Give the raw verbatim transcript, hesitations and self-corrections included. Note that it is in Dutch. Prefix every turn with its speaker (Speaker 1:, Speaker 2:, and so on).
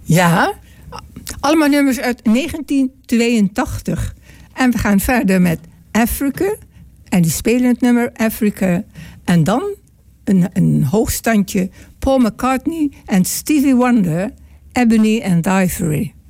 Speaker 1: Ja, allemaal nummers uit negentien tweeëntachtig. En we gaan verder met Africa. En die spelen het nummer Africa. En dan een, een hoogstandje Paul McCartney en Stevie Wonder, Ebony and Ivory.